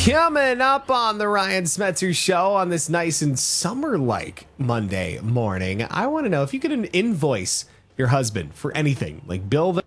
Coming up on the Ryan Smetzer Show on this nice and summer-like Monday morning, I want to know if you could invoice your husband for anything, like bill them